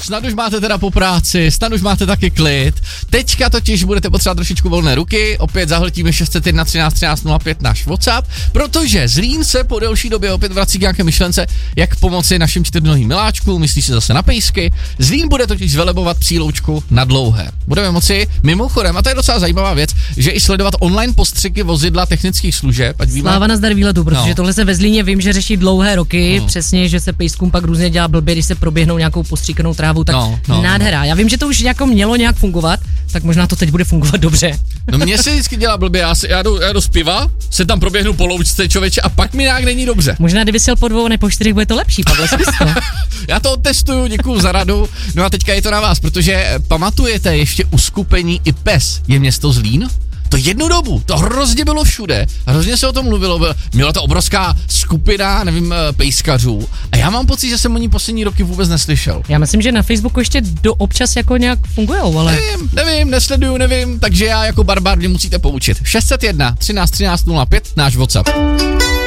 snad už máte teda po práci, snad už máte taky klid. Teďka totiž budete potřebovat trošičku volné ruky, opět zahltíme 601 13 13 05 náš WhatsApp, protože Zlín se po delší době opět vrací k nějaké myšlence, jak pomoci našim čtyřnohým miláčkům, myslí si zase na pejsky. Zlín bude totiž zvelebovat příloučku na dlouhé. Budeme moci mimochodem, a to je docela zajímavá věc, že i sledovat online postřiky vozidla technických služeb. Sláva na zdar výletu, protože tohle se ve Zlíně vím, že řeší dlouhé roky, přesně, že se pejskům pak různě dělá blbě, když se proběhnou nějakou postříkanou trávu, tak nádhera. Já vím, že to už jako mělo nějak fungovat, tak možná to teď bude fungovat dobře. No mně se vždycky dělá blbě, já jdu z piva, se tam proběhnu po loučce, člověče, a pak mi nějak není dobře. Možná kdyby jel po 2 nebo po 4 bude to lepší, Pavle, zkus to. Já to testuju, děkuju za radu. No a teďka je to na vás, protože pamatujete ještě uskupení i PES je město Zlín? To jednu dobu, to hrozně bylo všude, hrozně se o tom mluvilo, měla to obrovská skupina, nevím, pejskařů a já mám pocit, že jsem o ní poslední roky vůbec neslyšel. Já myslím, že na Facebooku ještě občas jako nějak fungujou, ale... Nevím, nesleduju, nevím, takže já jako barbar mě musíte poučit. 601 13 13 05, náš WhatsApp.